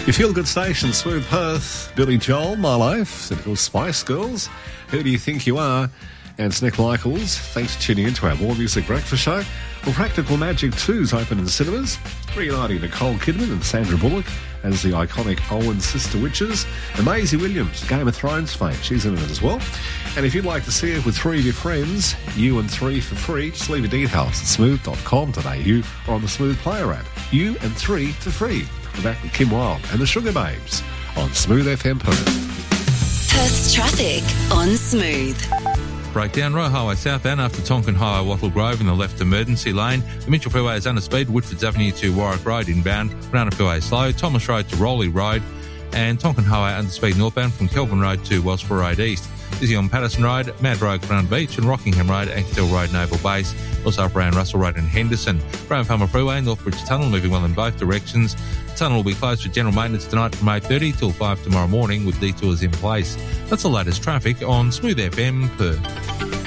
Your feel-good station, Smooth Perth, Billy Joel, My Life, Cynical Spice Girls, Who Do You Think You Are, and it's Nick Michaels. Thanks for tuning in to our More Music Breakfast Show. Well, Practical Magic 2's open in cinemas, reuniting Nicole Kidman and Sandra Bullock as the iconic Owen sister witches. And Maisie Williams, Game of Thrones fame, she's in it as well. And if you'd like to see it with 3 of your friends, you and 3 for free, just leave your details at smooth.com.au or on the Smooth Player app. You and 3 for free. We're back with Kim Wilde and the Sugar Babes on Smooth FM Perth. Perth's traffic on Smooth. Breakdown, Royal Highway southbound after Tonkin Highway, Wattle Grove in the left emergency lane. The Mitchell Freeway is under speed, Woodfords Avenue to Warwick Road inbound. Banana Freeway slow, Thomas Road to Rowley Road, and Tonkin Highway under speed northbound from Kelvin Road to Wellsborough Road east. Busy on Patterson Road, Mad Road, Crown Beach, and Rockingham Road, Ankerstall Road, Naval Base. Also up around Russell Road and Henderson. Graham Farmer Freeway, Northbridge Tunnel moving well in both directions. The tunnel will be closed for general maintenance tonight from 8:30 till 5 tomorrow morning with detours in place. That's the latest traffic on Smooth FM Perth.